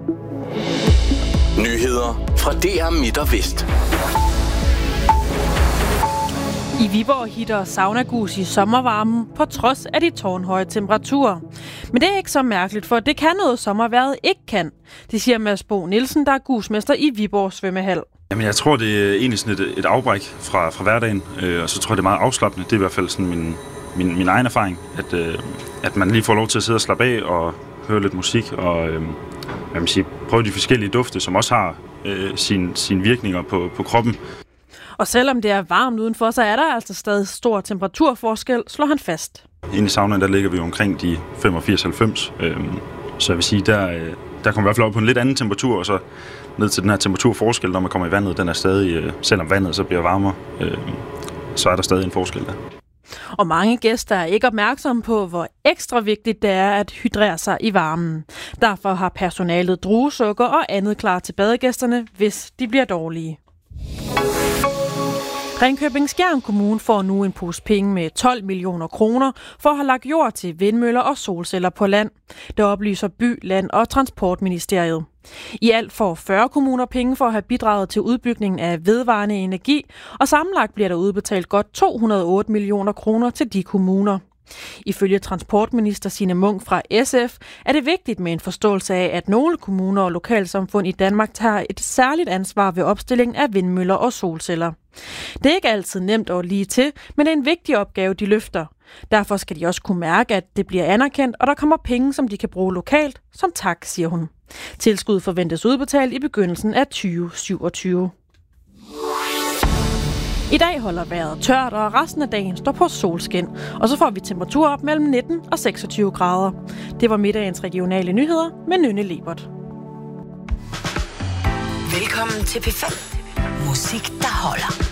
Nyheder fra DR Midt og Vest. I Viborg hitter saunagus i sommervarmen på trods af de tårnhøje temperaturer. Men det er ikke så mærkeligt, for det kan noget sommervejret ikke kan. Det siger Mads Bo Nielsen, der er gusmester i Viborg svømmehal. Jamen, jeg tror, det er egentlig sådan et afbræk fra hverdagen, og så tror jeg, det er meget afslappende. Det er i hvert fald sådan min egen erfaring, at man lige får lov til at sidde og slappe af og høre lidt musik og prøve de forskellige dufte, som også har sine virkninger på kroppen. Og selvom det er varmt udenfor, så er der altså stadig stor temperaturforskel, slår han fast. Inde i saunaen, der ligger vi jo omkring de 85-90, så jeg vil sige, der kommer i hvert fald op på en lidt anden temperatur, og så ned til den her temperaturforskel, når man kommer i vandet, den er stadig, selvom vandet så bliver varmere, så er der stadig en forskel der. Og mange gæster er ikke opmærksomme på, hvor ekstra vigtigt det er at hydrere sig i varmen. Derfor har personalet druesukker og andet klar til badegæsterne, hvis de bliver dårlige. Ringkøbing-Skjern Kommune får nu en pose penge med 12 millioner kroner for at have lagt jord til vindmøller og solceller på land. Det oplyser By-, Land- og Transportministeriet. I alt får 40 kommuner penge for at have bidraget til udbygningen af vedvarende energi, og sammenlagt bliver der udbetalt godt 208 millioner kroner til de kommuner. Ifølge transportminister Signe Munk fra SF er det vigtigt med en forståelse af, at nogle kommuner og lokalsamfund i Danmark tager et særligt ansvar ved opstillingen af vindmøller og solceller. Det er ikke altid nemt og lige til, men det er en vigtig opgave, de løfter. Derfor skal de også kunne mærke, at det bliver anerkendt, og der kommer penge, som de kan bruge lokalt, som tak, siger hun. Tilskud forventes udbetalt i begyndelsen af 2027. I dag holder vejret tørt, og resten af dagen står på solskin. Og så får vi temperatur op mellem 19 og 26 grader. Det var middagens regionale nyheder med Nynne Lebert. Velkommen til P5. Musik, der holder.